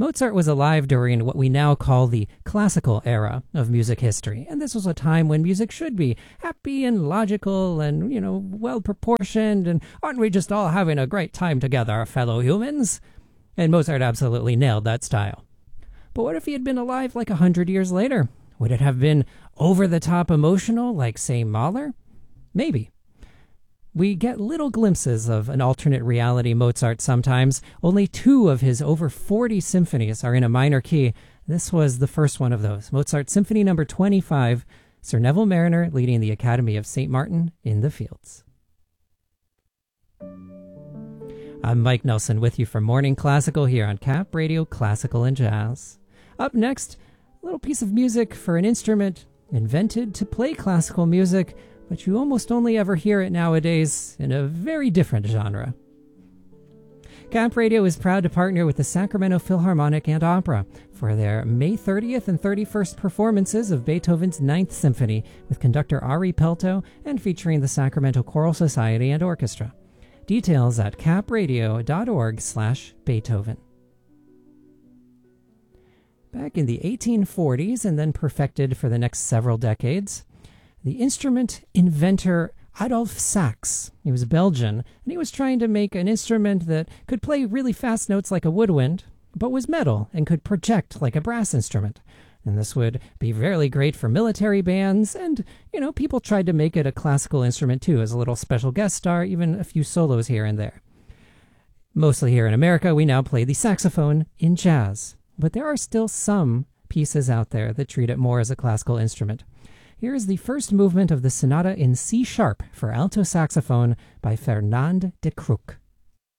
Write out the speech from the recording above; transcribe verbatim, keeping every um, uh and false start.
Mozart was alive during what we now call the classical era of music history, and this was a time when music should be happy and logical and, you know, well-proportioned, and aren't we just all having a great time together, fellow humans? And Mozart absolutely nailed that style. But what if he had been alive like a hundred years later? Would it have been over-the-top emotional like, say, Mahler? Maybe. We get little glimpses of an alternate reality Mozart sometimes. Only two of his over forty symphonies are in a minor key. This was the first one of those. Mozart Symphony number twenty-five, Sir Neville Marriner leading the Academy of Saint Martin in the Fields. I'm Mike Nelson with you for Morning Classical here on Cap Radio Classical and Jazz. Up next, a little piece of music for an instrument invented to play classical music, but you almost only ever hear it nowadays in a very different genre. Cap Radio is proud to partner with the Sacramento Philharmonic and Opera for their May thirtieth and thirty-first performances of Beethoven's Ninth Symphony with conductor Ari Pelto and featuring the Sacramento Choral Society and Orchestra. Details at capradio.org slash Beethoven. Back in the eighteen forties and then perfected for the next several decades, the instrument inventor Adolphe Sax, he was Belgian, and he was trying to make an instrument that could play really fast notes like a woodwind, but was metal and could project like a brass instrument. And this would be really great for military bands, and, you know, people tried to make it a classical instrument too, as a little special guest star, even a few solos here and there. Mostly here in America, we now play the saxophone in jazz, but there are still some pieces out there that treat it more as a classical instrument. Here is the first movement of the Sonata in C sharp for alto saxophone by Fernand de Crook.